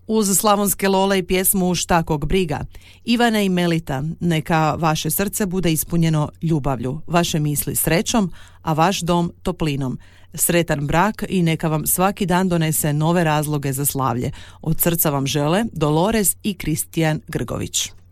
Uz slavonske lole i pjesmu Šta kog briga. Ivane i Melita, neka vaše srce bude ispunjeno ljubavlju, vaše misli srećom, a vaš dom toplinom. Sretan brak i neka vam svaki dan donese nove razloge za slavlje. Od srca vam žele Dolores i Kristijan Grgović.